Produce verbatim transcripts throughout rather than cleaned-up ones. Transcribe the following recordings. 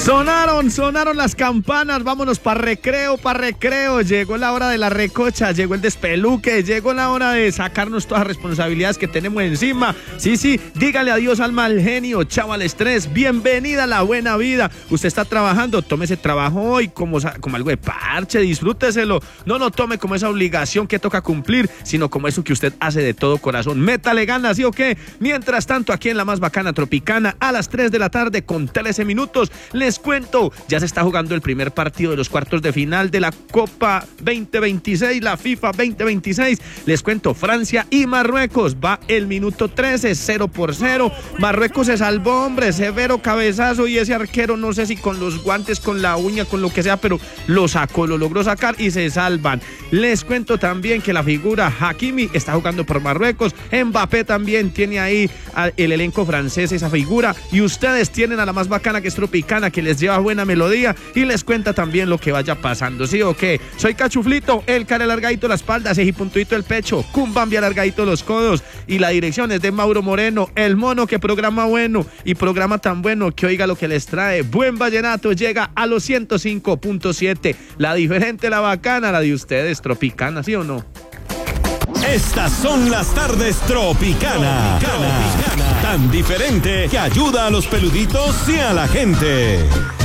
Sonaron, sonaron las campanas, vámonos para recreo, para recreo, llegó la hora de la recocha, llegó el despeluque, llegó la hora de sacarnos todas las responsabilidades que tenemos encima. Sí, sí, dígale adiós al mal genio, chao al estrés, bienvenida a la buena vida. Usted está trabajando, tome ese trabajo hoy como, como algo de parche, disfrúteselo. No lo tome como esa obligación que toca cumplir, sino como eso que usted hace de todo corazón. Métale ganas, ¿sí o qué? Mientras tanto, aquí en la más bacana Tropicana, a las tres de la tarde con trece minutos, les cuento, ya se está jugando el primer partido de los cuartos de final de la Copa veinte veintiséis, la FIFA veinte veintiséis. Les cuento, Francia y Marruecos, va el minuto trece, cero por cero. Marruecos se salvó, hombre, severo cabezazo, y ese arquero, no sé si con los guantes, con la uña, con lo que sea, pero lo sacó, lo logró sacar y se salvan. Les cuento también que la figura Hakimi está jugando por Marruecos, Mbappé también tiene ahí el elenco francés, esa figura, y ustedes tienen a la más bacana, que es Tropicana, que les lleva buena melodía y les cuenta también lo que vaya pasando, ¿sí o qué? Soy Cachuflito, el cara alargadito la espalda, ceji puntuito el pecho, Cumbambi alargadito los codos, y la dirección es de Mauro Moreno, el mono que programa bueno, y programa tan bueno que oiga lo que les trae. Buen vallenato llega a los ciento cinco punto siete, la diferente, la bacana, la de ustedes, Tropicana, ¿sí o no? Estas son las tardes Tropicana, Tropicana, tan diferente que ayuda a los peluditos y a la gente.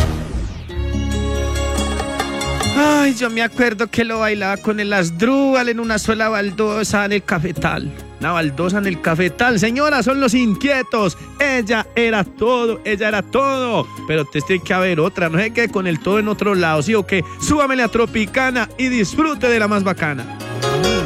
Ay, yo me acuerdo que lo bailaba con el Asdrúbal en una sola baldosa en el cafetal. Una baldosa en el cafetal. Señora, son los inquietos. Ella era todo, ella era todo. Pero te tiene que haber otra. No se quede con el todo en otro lado, ¿sí o qué? Súbamele a Tropicana y disfrute de la más bacana.